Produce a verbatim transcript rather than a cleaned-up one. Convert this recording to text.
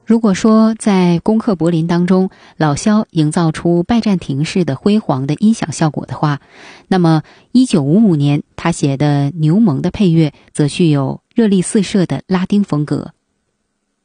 如果说在《攻克柏林》当中，老萧营造出拜占庭式的辉煌的音响效果的话，那么一九五五年他写的《牛虻》的配乐则具有热力四射的拉丁风格。